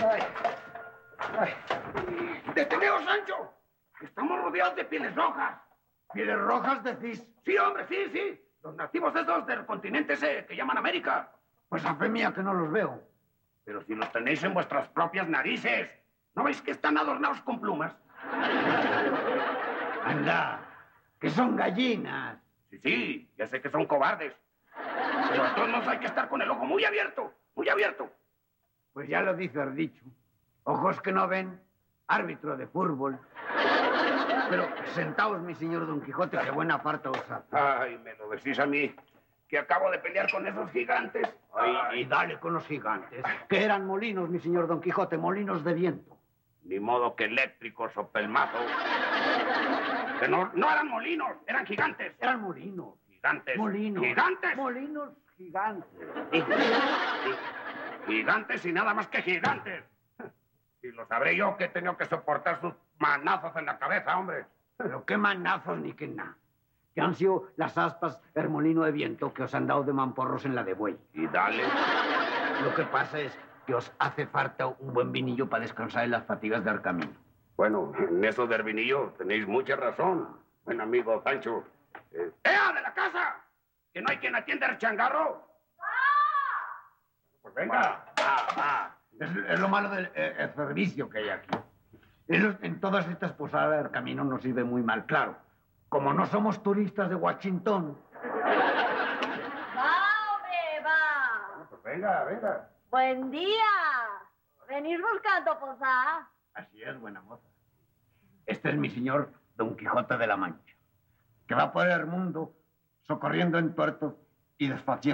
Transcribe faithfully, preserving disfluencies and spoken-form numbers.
Ay. Ay. ¡Deteneos, Sancho! Estamos rodeados de pieles rojas. ¿Pieles rojas decís? Sí, hombre, sí, sí. Los nativos esos del continente ese que llaman América. Pues a fe mía que no los veo. Pero si los tenéis en vuestras propias narices. ¿No veis que están adornados con plumas? Anda, que son gallinas. Sí, sí, ya sé que son cobardes. Pero a todos nos hay que estar con el ojo muy abierto, muy abierto. Pues ya lo dice el dicho. Ojos que no ven, árbitro de fútbol. Pero sentaos, mi señor Don Quijote, que buena parte os hace. Ay, me lo decís a mí, que acabo de pelear con esos gigantes. Ay, y dale con los gigantes. Que eran molinos, mi señor Don Quijote, molinos de viento. Ni modo que eléctricos o pelmazos. Que no, no eran molinos, eran gigantes. Eran molinos. Gigantes. Molinos. Gigantes. Molinos gigantes. Gigantes y nada más que gigantes. Y lo sabré yo que he tenido que soportar sus manazos en la cabeza, hombre. Pero qué manazos ni qué nada. Que han sido las aspas, el molino de viento que os han dado de mamporros en la de buey. Y dale. Lo que pasa es que os hace falta un buen vinillo para descansar en las fatigas del camino. Bueno, en eso del vinillo tenéis mucha razón, buen amigo Sancho. Eh, ¡Ea, de la casa! ¿Que no hay quien atienda el changarro? ¡Ah! Pues venga, va, va. Es, es lo malo del eh, el servicio que hay aquí. En, en todas estas posadas el camino nos sirve muy mal, claro. Como no somos turistas de Washington. Va, hombre, va. Pues venga, venga. Buen día. ¿Venís buscando posada? Así es, buena moza. Este es mi señor Don Quijote de la Mancha, que va por el mundo socorriendo en tuertos y desfaciendo.